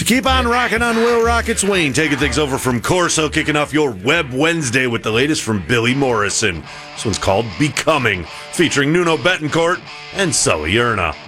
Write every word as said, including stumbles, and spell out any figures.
Keep on rocking on Will Rockets Wayne, taking things over from Corso, kicking off your Web Wednesday with the latest from Billy Morrison. This one's called Becoming, featuring Nuno Betancourt and Sully Erna.